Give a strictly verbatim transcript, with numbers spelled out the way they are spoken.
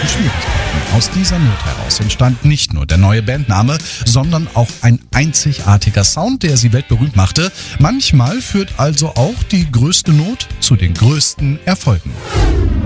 Schwierigkeiten. Aus dieser Not heraus entstand nicht nur der neue Bandname, sondern auch ein einzigartiger Sound, der sie weltberühmt machte. Manchmal führt also auch die größte Not zu den größten Erfolgen.